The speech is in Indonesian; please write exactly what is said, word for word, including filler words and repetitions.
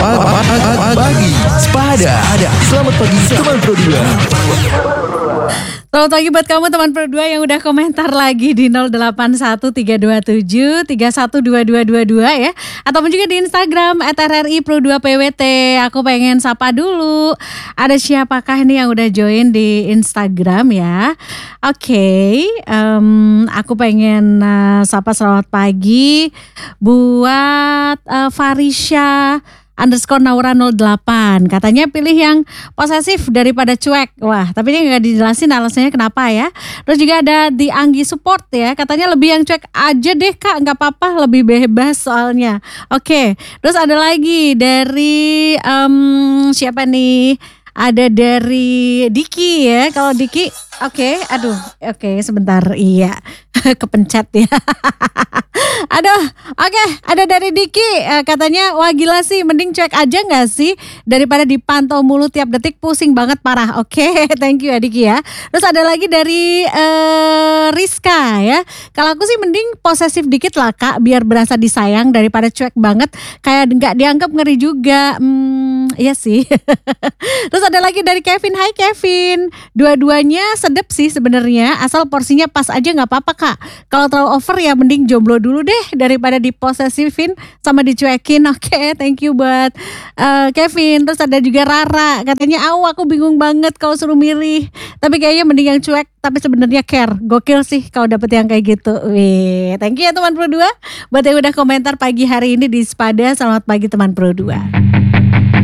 Pagi Sepada. Selamat pagi teman Pro dua. Selamat pagi buat kamu teman Pro dua yang udah komentar lagi di nol delapan satu tiga dua tujuh tiga satu dua dua dua dua ya. Ataupun juga di Instagram at r r i pro dua p w t. Aku pengen sapa dulu. Ada siapakah nih yang udah join di Instagram ya? Oke, okay, um, aku pengen uh, sapa selamat pagi buat uh, Farisha underscore Naura nol delapan. Katanya pilih yang posesif daripada cuek. Wah, tapi ini gak dijelasin alasannya kenapa ya. Terus juga ada di Anggi Support ya. Katanya lebih yang cuek aja deh kak, gak apa-apa, lebih bebas soalnya. Oke, terus ada lagi dari um, siapa nih? Ada dari Diki ya. Kalau Diki, oke, okay, aduh, oke okay, sebentar, iya, kepencet ya. Aduh, oke, okay, ada dari Diki, uh, katanya wah gila sih, mending cuek aja nggak sih daripada dipantau mulu tiap detik, pusing banget parah. Oke, okay, thank you ya Diki ya. Terus ada lagi dari uh, Rizka ya. Kalau aku sih mending posesif dikit lah kak, biar berasa disayang daripada cuek banget, kayak nggak dianggap ngeri juga. Hmm, iya sih. Terus ada lagi dari Kevin, hai Kevin. Dua-duanya sedep sih sebenarnya, asal porsinya pas aja nggak apa-apa kak. Kalau terlalu over ya mending jomblo dulu deh daripada diposesifin sama dicuekin. Oke, okay, thank you buat uh, Kevin. Terus ada juga Rara, katanya aw aku bingung banget kalau suruh milih, tapi kayaknya mending yang cuek tapi sebenarnya care. Gokil sih kalau dapet yang kayak gitu. Wih, thank you ya teman Pro dua buat yang udah komentar pagi hari ini di Sepada. Selamat pagi teman Pro dua.